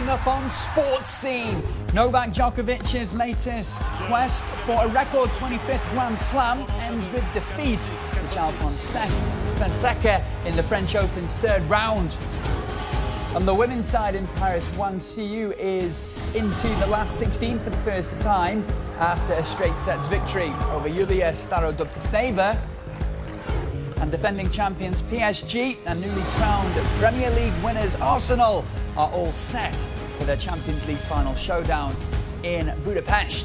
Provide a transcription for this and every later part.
coming up on Sports Scene. Novak Djokovic's latest quest for a record 25th Grand Slam ends with defeat to João Fonseca in the French Open's third round. On the women's side in Paris, Wang Xiyu is into the last 16 for the first time after a straight sets victory over Yulia Starodubtseva. And defending champions PSG and newly crowned Premier League winners Arsenal are all set for their Champions League final showdown in Budapest.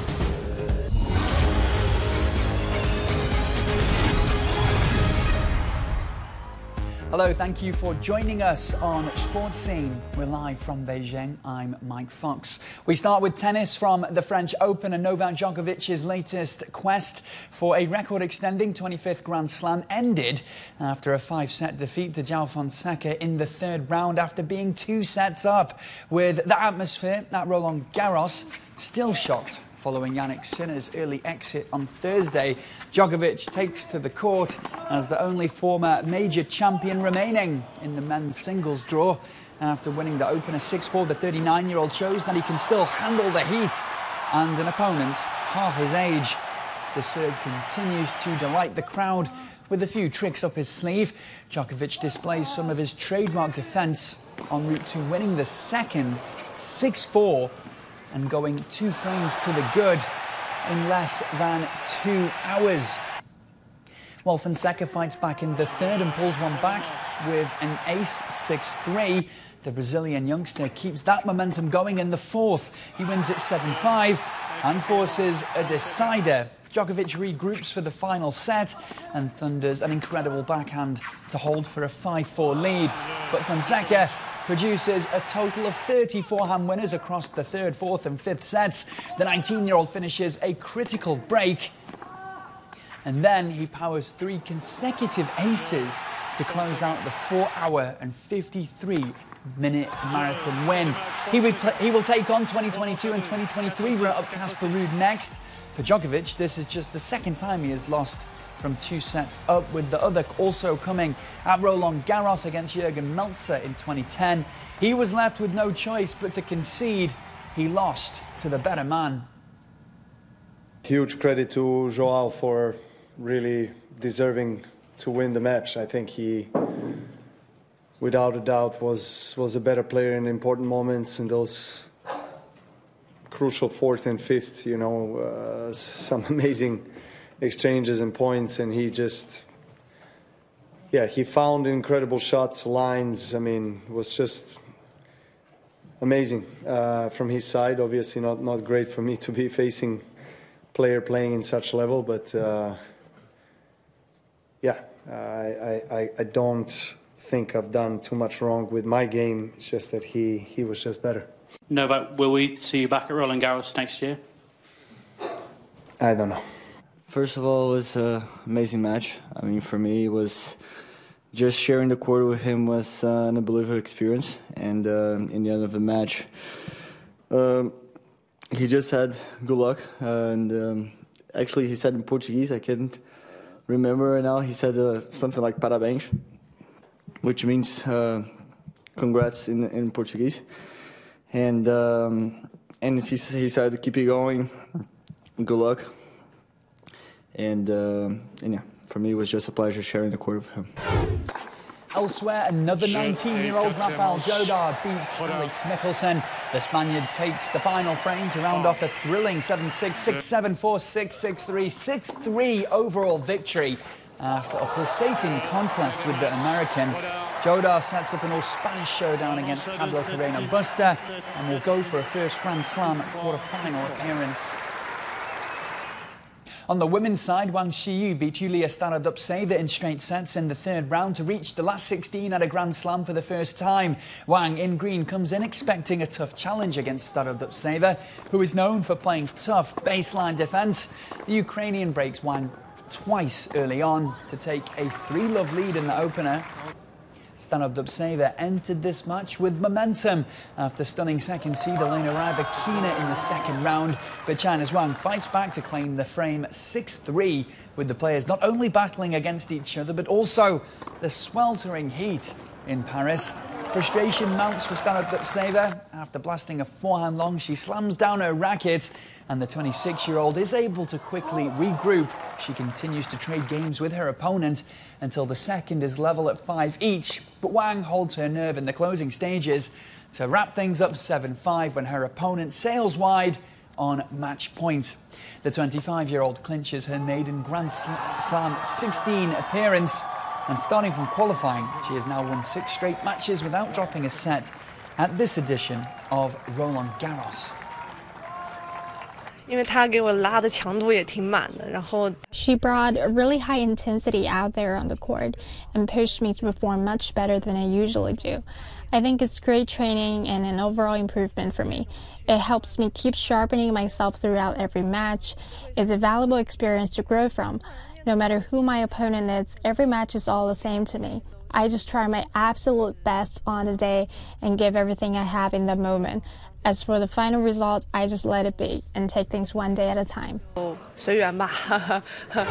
Hello, thank you for joining us on Sports Scene. We're live from Beijing. I'm Mike Fox. We start with tennis from the French Open, and Novak Djokovic's latest quest for a record-extending 25th Grand Slam ended after a 5-set defeat to João Fonseca in the third round after being 2 sets up, with the atmosphere at Roland Garros still shocked. Following Jannik Sinner's early exit on Thursday, Djokovic takes to the court as the only former major champion remaining in the men's singles draw. After winning the opener 6-4, the 39-year-old shows that he can still handle the heat and an opponent half his age. The Serb continues to delight the crowd with a few tricks up his sleeve. Djokovic displays some of his trademark defence en route to winning the second 6-4 and going 2 frames to the good in less than 2 hours. While Fonseca fights back in the third and pulls one back with an ace 6-3, the Brazilian youngster keeps that momentum going in the fourth. He wins it 7-5 and forces a decider. Djokovic regroups for the final set and thunders an incredible backhand to hold for a 5-4 lead. But Fonseca produces a total of 30 forehand winners across the third, fourth and fifth sets. The 19-year-old finishes a critical break, and then he powers 3 consecutive aces to close out the 4-hour and 53-minute marathon win. He will take on 2022 and 2023 runner-up Casper Ruud next. For Djokovic, this is just the second time he has lost from 2 sets up, with the other also coming at Roland Garros against Jürgen Melzer in 2010. He was left with no choice but to concede. He lost to the better man. Huge credit to João for really deserving to win the match. I think he, without a doubt, was a better player in important moments in those crucial fourth and fifth, some amazing exchanges and points, and he just, he found incredible shots, lines. I mean, it was just amazing from his side. Obviously not great for me to be facing player playing in such level, but I don't think I've done too much wrong with my game. It's just that he was just better. Novak, will we see you back at Roland Garros next year? I don't know. First of all, it was an amazing match. I mean, for me, it was just sharing the court with him was an unbelievable experience. And in the end of the match, he just had good luck. And actually, he said in Portuguese, I can't remember right now, he said something like parabéns, which means congrats in Portuguese. And he said, keep it going, good luck. And yeah, for me, it was just a pleasure sharing the court with him. Elsewhere, another 19-year-old Rafael Jodar beats Alex Michelsen. The Spaniard takes the final frame to round off a thrilling 7-6, 6-7, 4-6, 6-3, 6-3 overall victory. After a pulsating contest with the American, Jodar sets up an all-Spanish showdown against Pablo Carreno Busta and will go for a first Grand Slam quarter-final appearance. On the women's side, Wang Xiyu beat Yulia Starodubtseva in straight sets in the third round to reach the last 16 at a Grand Slam for the first time. Wang, in green, comes in expecting a tough challenge against Starodubtseva, who is known for playing tough baseline defence. The Ukrainian breaks Wang twice early on to take a 3-love lead in the opener. Starodubtseva entered this match with momentum after stunning second seed Elena Rybakina in the second round, but China's Wang fights back to claim the frame 6-3, with the players not only battling against each other but also the sweltering heat in Paris. Frustration mounts for Stano Kutseva. After blasting a forehand long, she slams down her racket, and the 26-year-old is able to quickly regroup. She continues to trade games with her opponent until the second is level at 5 each. But Wang holds her nerve in the closing stages to wrap things up 7-5 when her opponent sails wide on match point. The 25-year-old clinches her maiden Grand Slam 16 appearance, and starting from qualifying, she has now won 6 straight matches without dropping a set at this edition of Roland Garros. She brought a really high intensity out there on the court and pushed me to perform much better than I usually do. I think it's great training and an overall improvement for me. It helps me keep sharpening myself throughout every match. It's a valuable experience to grow from. No matter who my opponent is, every match is all the same to me. I just try my absolute best on the day and give everything I have in the moment. As for the final result, I just let it be and take things one day at a time.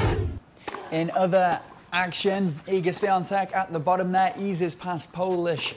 In other action, Iga Swiatek at the bottom there eases past Polish